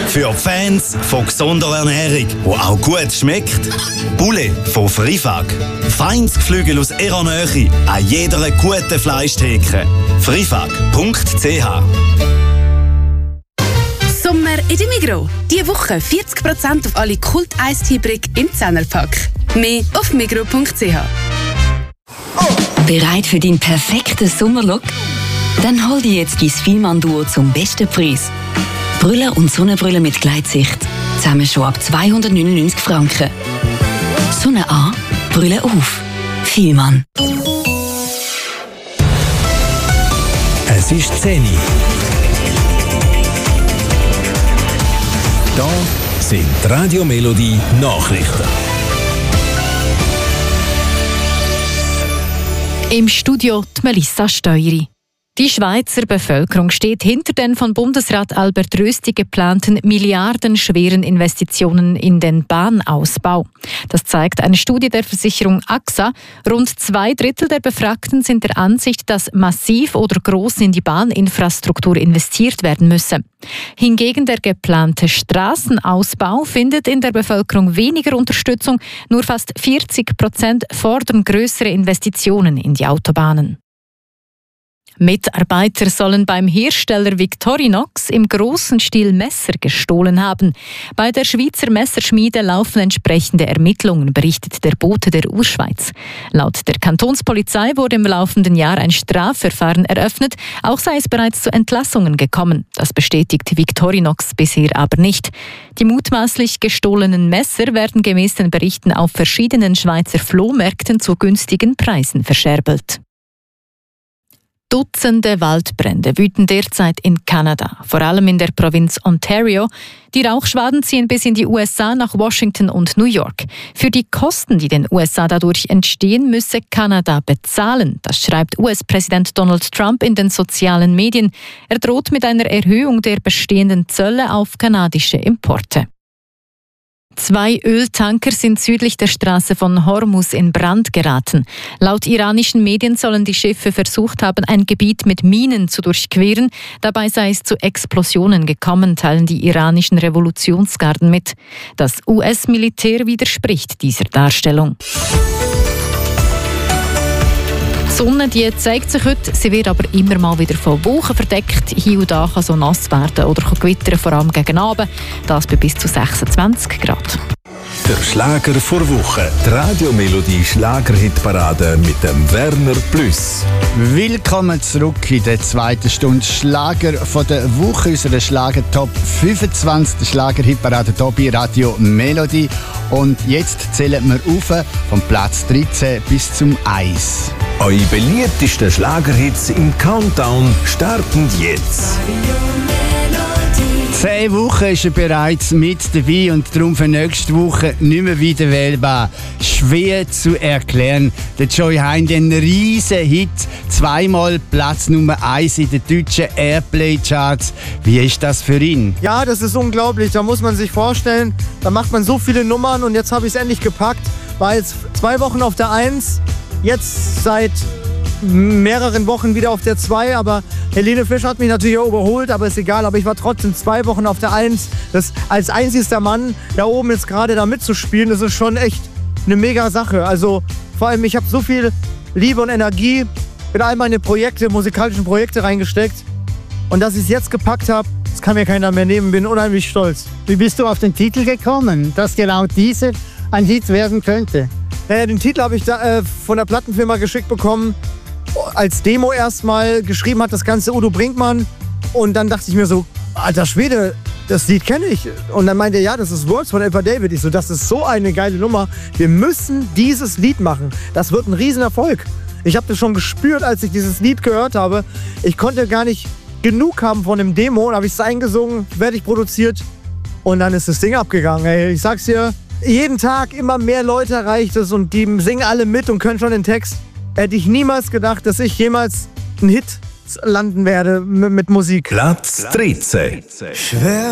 Für Fans von gesunder Ernährung, die auch gut schmeckt. Poulet von Frifag. Feines Geflügel aus ihrer Nähe, an jeder guten Fleischtheke. Frifag.ch. Sommer in der Migros. Diese Woche 40% auf alle Kult-Eistee-Brick im 10er-Pack. Mehr auf migros.ch. Bereit für deinen perfekten Sommerlook? Dann hol dir jetzt dein Fielmann-Duo zum besten Preis. Brille und Sonnenbrille mit Gleitsicht. Zusammen schon ab 299 Franken. Sonne an, Brille auf. Fielmann. Es ist 10 Uhr. Da sind die Radio Melodie Nachrichten. Im Studio die Melissa Steueri. Die Schweizer Bevölkerung steht hinter den von Bundesrat Albert Rösti geplanten milliardenschweren Investitionen in den Bahnausbau. Das zeigt eine Studie der Versicherung AXA. Rund 2/3 der Befragten sind der Ansicht, dass massiv oder groß in die Bahninfrastruktur investiert werden müsse. Hingegen der geplante Straßenausbau findet in der Bevölkerung weniger Unterstützung. Nur fast 40% fordern größere Investitionen in die Autobahnen. Mitarbeiter sollen beim Hersteller Victorinox im grossen Stil Messer gestohlen haben. Bei der Schweizer Messerschmiede laufen entsprechende Ermittlungen, berichtet der Bote der Urschweiz. Laut der Kantonspolizei wurde im laufenden Jahr ein Strafverfahren eröffnet. Auch sei es bereits zu Entlassungen gekommen. Das bestätigt Victorinox bisher aber nicht. Die mutmaßlich gestohlenen Messer werden gemäß den Berichten auf verschiedenen Schweizer Flohmärkten zu günstigen Preisen verscherbelt. Dutzende Waldbrände wüten derzeit in Kanada, vor allem in der Provinz Ontario. Die Rauchschwaden ziehen bis in die USA nach Washington und New York. Für die Kosten, die den USA dadurch entstehen, müsse Kanada bezahlen. Das schreibt US-Präsident Donald Trump in den sozialen Medien. Er droht mit einer Erhöhung der bestehenden Zölle auf kanadische Importe. 2 Öltanker sind südlich der Straße von Hormuz in Brand geraten. Laut iranischen Medien sollen die Schiffe versucht haben, ein Gebiet mit Minen zu durchqueren. Dabei sei es zu Explosionen gekommen, teilen die iranischen Revolutionsgarden mit. Das US-Militär widerspricht dieser Darstellung. Die Sonne, die zeigt sich heute, sie wird aber immer mal wieder von Wolken verdeckt. Hier und da kann so nass werden oder gewittern, vor allem gegen Abend. Das bei bis zu 26 Grad. Der Schlager vor Woche. Die Radio Melodie Schlagerhitparade mit dem Werner Plus. Willkommen zurück in der zweiten Stunde Schlager von der Woche, unserer Schlager Top 25 der Schlagerhitparade hier bei Radio Melodie. Und jetzt zählen wir auf vom Platz 13 bis zum 1. Eure beliebtesten Schlagerhits im Countdown starten jetzt. 10 Wochen ist er bereits mit dabei und darum für nächste Woche nicht mehr wieder wählbar. Schwer zu erklären. Der Joy Hein, den riesen Hit, zweimal Platz Nummer 1 in den deutschen Airplay-Charts. Wie ist das für ihn? Ja, das ist unglaublich. Da muss man sich vorstellen, da macht man so viele Nummern und jetzt habe ich es endlich gepackt. War jetzt 2 Wochen auf der 1, jetzt seit mehreren Wochen wieder auf der 2, aber Helene Fischer hat mich natürlich auch überholt, aber ist egal, aber ich war trotzdem 2 Wochen auf der 1. Das als einzigster Mann da oben jetzt gerade da mitzuspielen, das ist schon echt eine mega Sache. Also vor allem, ich habe so viel Liebe und Energie in all meine Projekte, musikalischen Projekte reingesteckt und dass ich es jetzt gepackt habe, das kann mir keiner mehr nehmen, bin unheimlich stolz. Wie bist du auf den Titel gekommen, dass genau dieser ein Hit werden könnte? Den Titel habe ich von der Plattenfirma geschickt bekommen, als Demo erstmal. Geschrieben hat das Ganze Udo Brinkmann und dann dachte ich mir so, alter Schwede, das Lied kenne ich. Und dann meinte er, ja, das ist Words von Eva David. Ich so, das ist so eine geile Nummer. Wir müssen dieses Lied machen. Das wird ein Riesenerfolg. Ich habe das schon gespürt, als ich dieses Lied gehört habe. Ich konnte gar nicht genug haben von dem Demo. Und habe ich es eingesungen, fertig produziert und dann ist das Ding abgegangen. Ey, ich sag's dir, jeden Tag immer mehr Leute erreicht es und die singen alle mit und können schon den Text. Hätte ich niemals gedacht, dass ich jemals einen Hit landen werde mit Musik. Platz 13.